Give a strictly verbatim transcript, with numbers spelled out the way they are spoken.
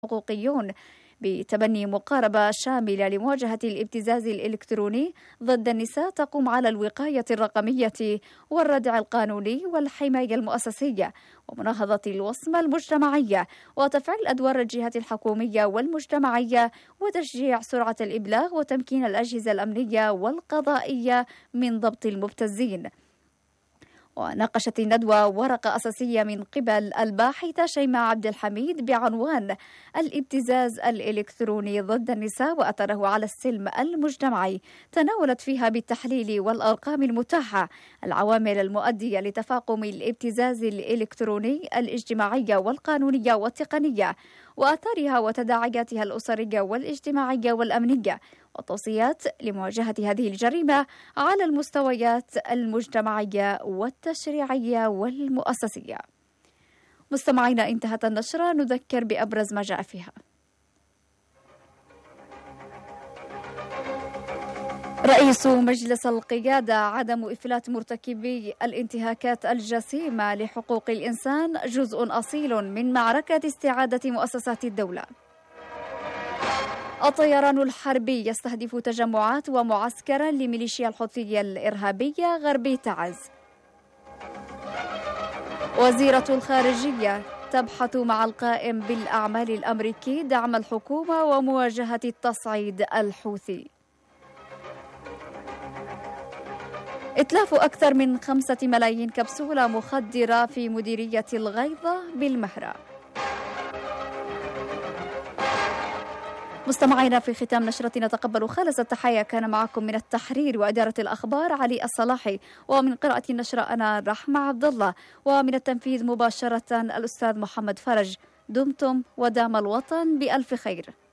حقوقيون بتبني مقاربة شاملة لمواجهة الابتزاز الإلكتروني ضد النساء تقوم على الوقاية الرقمية والردع القانوني والحماية المؤسسية ومناهضة الوصمة المجتمعية وتفعيل أدوار الجهات الحكومية والمجتمعية وتشجيع سرعة الإبلاغ وتمكين الأجهزة الأمنية والقضائية من ضبط المبتزين. وناقشت الندوة ورقة أساسية من قبل الباحثة شيماء عبد الحميد بعنوان الابتزاز الإلكتروني ضد النساء وأثره على السلم المجتمعي. تناولت فيها بالتحليل والأرقام المتاحة العوامل المؤدية لتفاقم الابتزاز الإلكتروني الاجتماعية والقانونية والتقنية وآثارها وتداعياتها الأسرية والاجتماعية والأمنية والتوصيات لمواجهة هذه الجريمة على المستويات المجتمعية والتشريعية والمؤسسية. مستمعينا، انتهت النشرة، نذكر بأبرز ما جاء فيها. رئيس مجلس القيادة: عدم إفلات مرتكبي الانتهاكات الجسيمة لحقوق الإنسان جزء أصيل من معركة استعادة مؤسسات الدولة. الطيران الحربي يستهدف تجمعات ومعسكرا لميليشيا الحوثية الإرهابية غربي تعز. وزيرة الخارجية تبحث مع القائم بالأعمال الأمريكي دعم الحكومة ومواجهة التصعيد الحوثي. إتلاف أكثر من خمسة ملايين كبسولة مخدرة في مديرية الغيضة بالمهرة. مستمعينا، في ختام نشرتنا تقبلوا خالص التحية. كان معكم من التحرير وإدارة الأخبار علي الصلاحي، ومن قراءة النشرة أنا رحمة عبد الله، ومن التنفيذ مباشرة الأستاذ محمد فرج. دمتم ودام الوطن بألف خير.